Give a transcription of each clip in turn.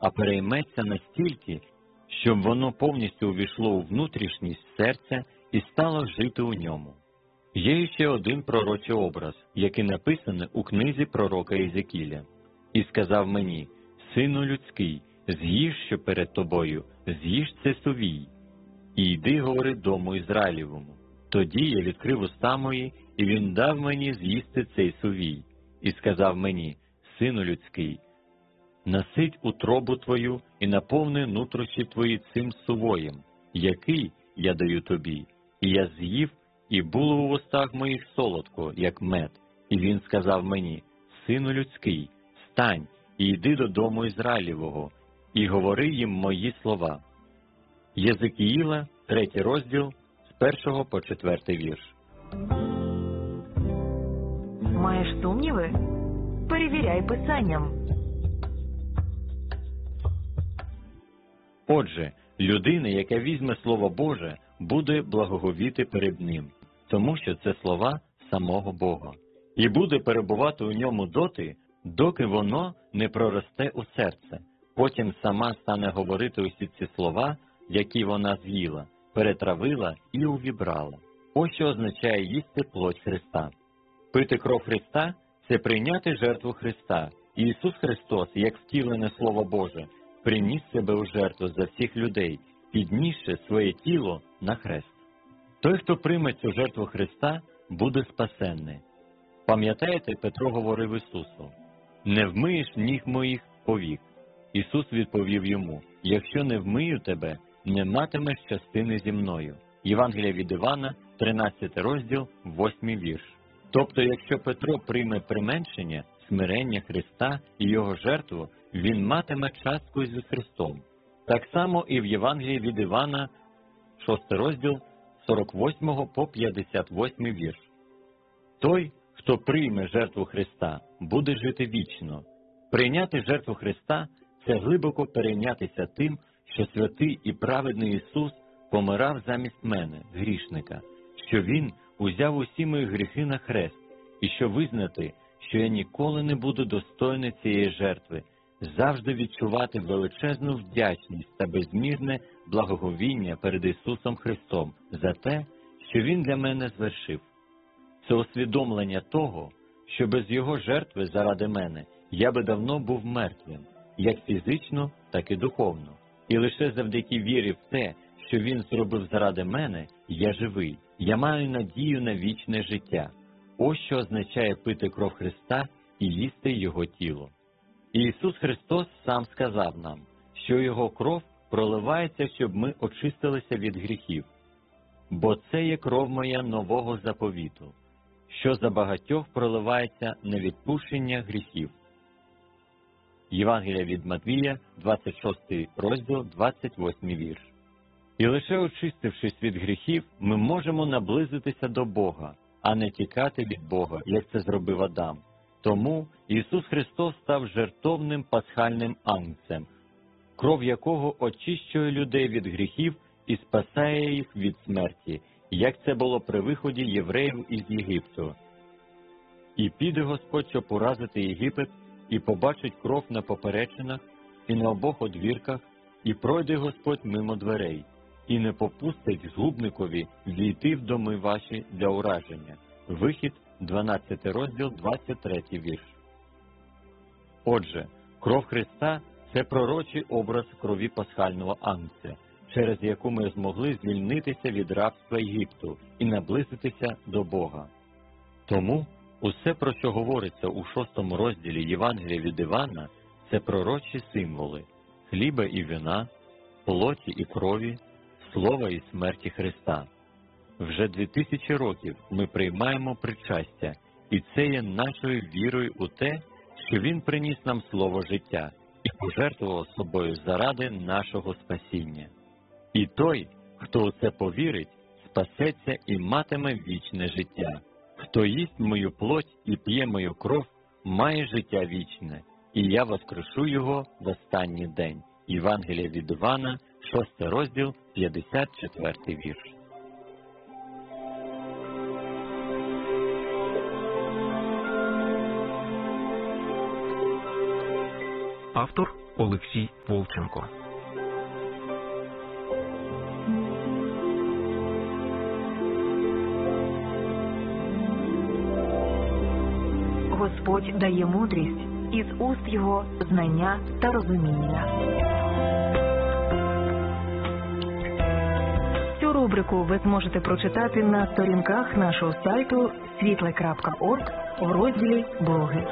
а перейметься настільки, щоб воно повністю увійшло у внутрішність серця і стало жити у ньому. Є ще один пророчий образ, який написаний у книзі пророка Єзекіля. «І сказав мені, сину людський, з'їж, що перед тобою, з'їж це сувій, і йди, говори дому Ізраїлевому. Тоді я відкрив уста мої, і він дав мені з'їсти цей сувій, і сказав мені, сину людський, насить утробу твою і наповни нутрощі твої цим сувоєм, який я даю тобі. І я з'їв, і було у устах моїх солодко, як мед. І він сказав мені, сину людський, встань і йди додому Ізраїлевого, і говори їм мої слова». Єзекіїла, 3 розділ, з 1 по 4 вірш. Маєш сумніви? Перевіряй Писанням. Отже, людина, яка візьме Слово Боже, буде благоговіти перед Ним, тому що це слова самого Бога, і буде перебувати у ньому доти, доки воно не проросте у серце. Потім сама стане говорити усі ці слова, які вона з'їла, перетравила і увібрала. Ось що означає їсти плоть Христа. Пити кров Христа – це прийняти жертву Христа. І Ісус Христос, як втілене Слово Боже, приніс себе у жертву за всіх людей, піднісши своє тіло на хрест. Той, хто прийме цю жертву Христа, буде спасенний. Пам'ятаєте, Петро говорив Ісусу, «Не вмиєш ніг моїх повік». Ісус відповів йому, «Якщо не вмию тебе, не матимеш частини зі мною». Євангелія від Івана, 13 розділ, 8 вірш. Тобто, якщо Петро прийме применшення, смирення Христа і Його жертву, він матиме частку з Христом. Так само і в Євангелії від Івана, 6 розділ, 48 по 58 вірш. Той, хто прийме жертву Христа, буде жити вічно. Прийняти жертву Христа – це глибоко перейнятися тим, що святий і праведний Ісус помирав замість мене, грішника, що Він узяв усі мої гріхи на хрест, і що визнати, що я ніколи не буду достойний цієї жертви, завжди відчувати величезну вдячність та безмірне благоговіння перед Ісусом Христом за те, що Він для мене звершив. Це усвідомлення того, що без Його жертви заради мене я би давно був мертвим, як фізично, так і духовно. І лише завдяки вірі в те, що Він зробив заради мене, я живий, я маю надію на вічне життя. Ось що означає пити кров Христа і їсти Його тіло. І Ісус Христос сам сказав нам, що Його кров проливається, щоб ми очистилися від гріхів. Бо це є кров моя нового заповіту, що за багатьох проливається на відпущення гріхів. Євангелія від Матвія, 26 розділ, 28 вірш. І лише очистившись від гріхів, ми можемо наблизитися до Бога, а не тікати від Бога, як це зробив Адам. Тому Ісус Христос став жертовним пасхальним агнцем, кров якого очищує людей від гріхів і спасає їх від смерті, як це було при виході євреїв із Єгипту. І піде Господь, щоб уразити Єгипет, і побачить кров на поперечинах і на обох одвірках, і пройде Господь мимо дверей, і не попустить згубникові війти в доми ваші для ураження. Вихід, 12 розділ, 23 вірш. Отже, кров Христа – це пророчий образ крові пасхального агнця, через яку ми змогли звільнитися від рабства Єгипту і наблизитися до Бога. Тому усе, про що говориться у 6 розділі Євангелія від Івана, це пророчі символи – хліба і вина, плоті і крові, слова і смерті Христа. Вже 2000 років ми приймаємо причастя, і це є нашою вірою у те, що Він приніс нам слово життя і пожертвував собою заради нашого спасіння. І той, хто у це повірить, спасеться і матиме вічне життя. Хто їсть мою плоть і п'є мою кров, має життя вічне, і я воскрешу його в останній день. Євангелія від Івана, 6 розділ, 54 вірш. Автор Олексій Волченко. Господь дає мудрість, із уст його знання та розуміння. Цю рубрику ви зможете прочитати на сторінках нашого сайту світле.орг в розділі «Блоги».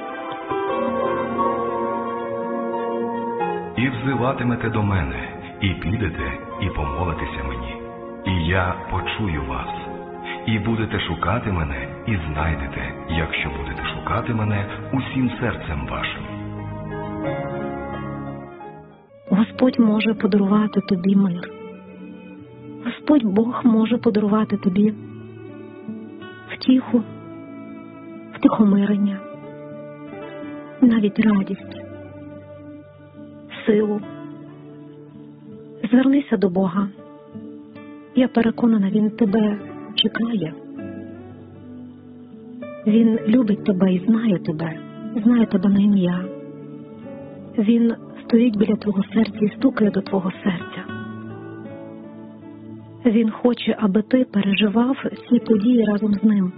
І взиватимете до мене, і підете, і помолитеся мені, і я почую вас. І будете шукати мене, і знайдете, якщо будете шукати мене усім серцем вашим. Господь може подарувати тобі мир. Господь Бог може подарувати тобі втіху, втихомирення, навіть радість, силу. Звернися до Бога. Я переконана, Він тебе чекає. Він любить тебе і знає тебе на ім'я. Він стоїть біля твого серця і стукає до твого серця. Він хоче, аби ти переживав ці події разом з ним.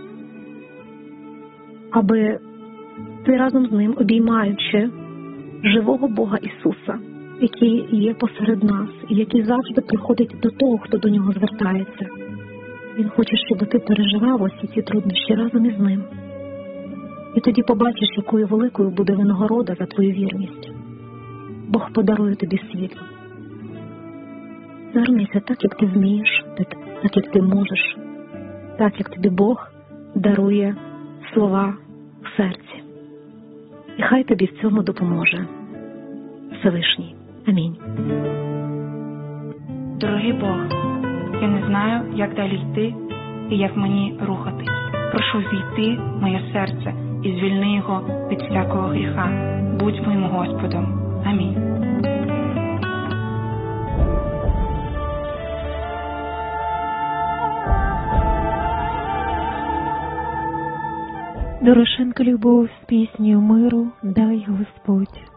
Аби ти разом з ним, обіймаючи живого Бога Ісуса, який є посеред нас, і який завжди приходить до того, хто до нього звертається. Він хоче, щоб ти переживав ось ці труднощі разом із ним. І тоді побачиш, якою великою буде винагорода за твою вірність. Бог подарує тобі світло. Звернися так, як ти вмієш, так, як ти можеш, так, як тобі Бог дарує слова в серці. І хай тобі в цьому допоможе Всевишній. Амінь. Дорогий Бог, я не знаю, як далі йти і як мені рухатись. Прошу війти в моє серце і звільни його від всякого гріха. Будь моїм Господом. Амінь. Дорошенко Любов з піснею «Миру дай Господь».